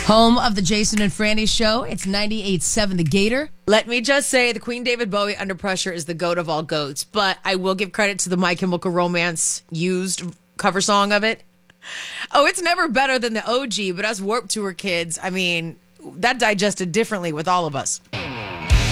Home of the Jason and Franny show. It's 98.7 The Gator. Let me just say the Queen David Bowie Under Pressure is the goat of all goats, but I will give credit to the My Chemical Romance used cover song of it. Oh, it's never better than the OG, but us Warped Tour kids, I mean, that digested differently with all of us.